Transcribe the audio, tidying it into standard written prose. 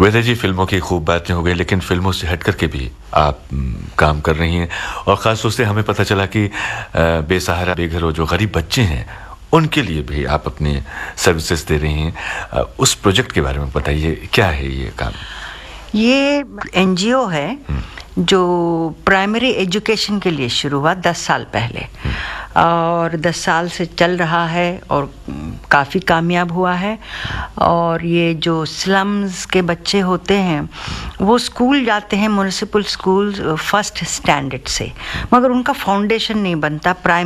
वैसे जी फिल्मों की खूब बातें हो गई, लेकिन फिल्मों से हट करके भी आप काम कर रही हैं और ख़ास तौर से हमें पता चला कि बेसहारा बेघर जो गरीब बच्चे हैं उनके लिए भी आप अपने सर्विसेज दे रही हैं। उस प्रोजेक्ट के बारे में बताइए, क्या है ये काम? ये एनजीओ है जो प्राइमरी एजुकेशन के लिए शुरू हुआ 10 साल पहले और 10 साल से चल रहा है और काफ़ी कामयाब हुआ है। और ये जो स्लम्स के बच्चे होते हैं वो स्कूल जाते हैं, म्युनिसिपल स्कूल फर्स्ट स्टैंडर्ड से, मगर उनका फाउंडेशन नहीं बनता।